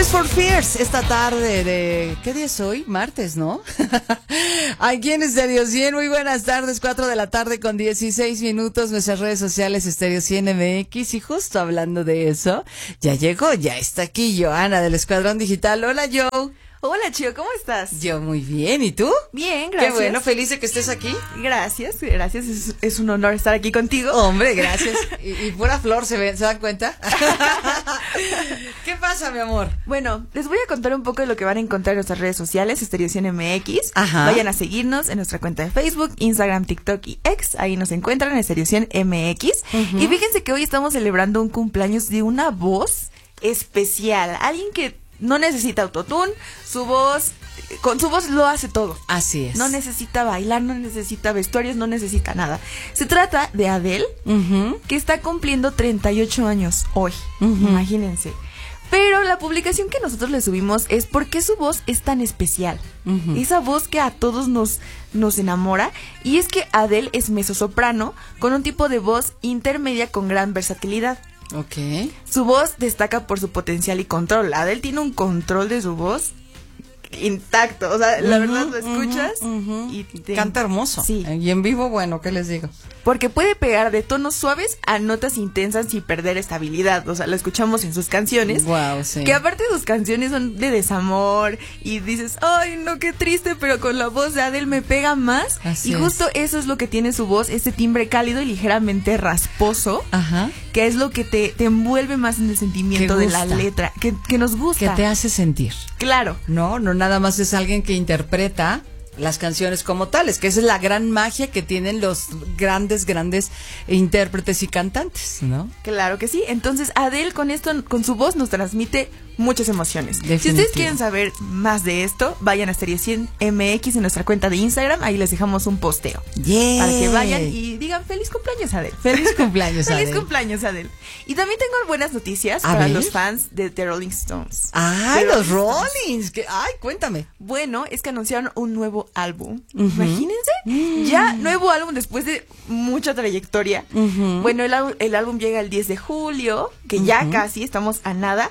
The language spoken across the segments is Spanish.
For Fears, esta tarde de... ¿Qué día es hoy? Martes, ¿no? Aquí en Estéreo 100, muy buenas tardes, 4 de la tarde con 16 minutos, nuestras redes sociales Estéreo 100 MX, y justo hablando de eso, ya llegó, ya está aquí Joana del Escuadrón Digital. Hola, Joe. Hola, Chio, ¿cómo estás? Yo muy bien, ¿y tú? Bien, gracias. Qué bueno, feliz de que estés aquí. Gracias. Es un honor estar aquí contigo. Hombre, gracias. Y pura flor, ¿se dan cuenta? ¿Qué pasa, mi amor? Bueno, les voy a contar un poco de lo que van a encontrar en nuestras redes sociales, Estéreo 100 MX. Ajá. Vayan a seguirnos en nuestra cuenta de Facebook, Instagram, TikTok y X. Ahí nos encuentran en Estéreo 100 MX. Uh-huh. Y fíjense que hoy estamos celebrando un cumpleaños de una voz especial. Alguien que no necesita autotune, con su voz lo hace todo. Así es. No necesita bailar, no necesita vestuarios, no necesita nada. Se trata de Adele, uh-huh, que está cumpliendo 38 años hoy, uh-huh, imagínense. Pero la publicación que nosotros le subimos es por qué su voz es tan especial. Uh-huh. Esa voz que a todos nos enamora. Y es que Adele es mezzosoprano con un tipo de voz intermedia con gran versatilidad. Okay. Su voz destaca por su potencial y control. Adele tiene un control de su voz intacto, o sea, la verdad lo escuchas y canta hermoso. Sí. Y en vivo, bueno, ¿qué les digo? Porque puede pegar de tonos suaves a notas intensas sin perder estabilidad. O sea, lo escuchamos en sus canciones. Wow, sí. Que aparte sus canciones son de desamor y dices, ay, no, qué triste, pero con la voz de Adele me pega más. Así y justo eso es lo que tiene su voz, ese timbre cálido y ligeramente rasposo. Ajá. Que es lo que te envuelve más en el sentimiento de la letra, que nos gusta. Que te hace sentir. Claro. No nada más es alguien que interpreta las canciones como tales, que esa es la gran magia que tienen los grandes intérpretes y cantantes, ¿no? Claro que sí. Entonces Adele con su voz nos transmite muchas emociones. Definitivo. Si ustedes quieren saber más de esto, vayan a Estéreo 100 MX en nuestra cuenta de Instagram, ahí les dejamos un posteo. Yeah. Para que vayan y digan feliz cumpleaños, Adele. Feliz cumpleaños, Adele. Feliz cumpleaños, Adele. Y también tengo buenas noticias para los fans de The Rolling Stones. ¡Ay, los Rollings! ¡Ay, cuéntame! Bueno, es que anunciaron un nuevo álbum. Uh-huh. Imagínense, ya nuevo álbum después de mucha trayectoria. Uh-huh. Bueno, el álbum llega el 10 de julio, que ya casi estamos a nada.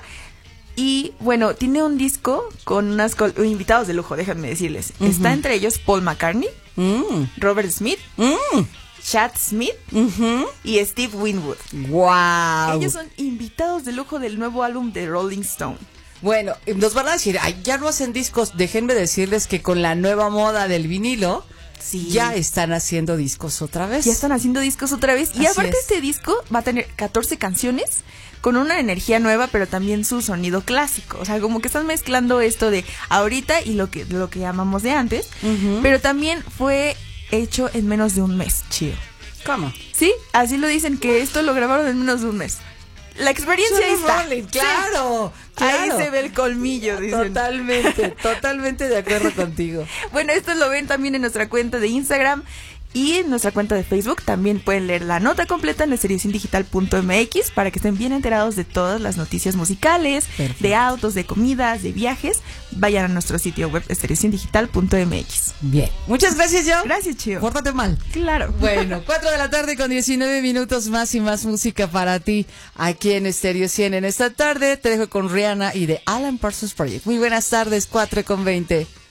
Y bueno, tiene un disco con invitados de lujo, déjenme decirles. Uh-huh. Está entre ellos Paul McCartney, Robert Smith, Chad Smith, uh-huh, y Steve Winwood. ¡Wow! Ellos son invitados de lujo del nuevo álbum de Rolling Stone. Bueno, nos van a decir, ay, ya no hacen discos. Déjenme decirles que con la nueva moda del vinilo, sí, ya están haciendo discos otra vez. Ya están haciendo discos otra vez. Y aparte este disco va a tener 14 canciones con una energía nueva, pero también su sonido clásico. O sea, como que están mezclando esto de ahorita y lo que llamamos de antes. Uh-huh. Pero también fue hecho en menos de un mes, Chío. ¿Cómo? Sí, así lo dicen, que esto lo grabaron en menos de un mes. La experiencia ahí está. Rolling, claro, sí, claro. Ahí se ve el colmillo, dicen. Totalmente de acuerdo contigo. Bueno, esto lo ven también en nuestra cuenta de Instagram y en nuestra cuenta de Facebook. También pueden leer la nota completa en estereociendigital.mx para que estén bien enterados de todas las noticias musicales, perfecto, de autos, de comidas, de viajes. Vayan a nuestro sitio web estereociendigital.mx. Bien. Muchas gracias, Joe. Gracias, Chío. Pórtate mal. Claro. Bueno, 4 de la tarde con 19 minutos más y más música para ti aquí en Estéreo 100. En esta tarde te dejo con Rihanna y de Alan Parsons Project. Muy buenas tardes, 4 con 20.